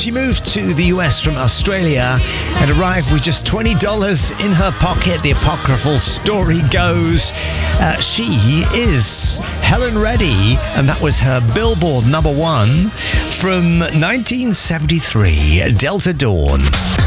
She moved to the US from Australia and arrived with just $20 in her pocket. The apocryphal story goes. She is Helen Reddy, and that was her Billboard #1 from 1973, Delta Dawn.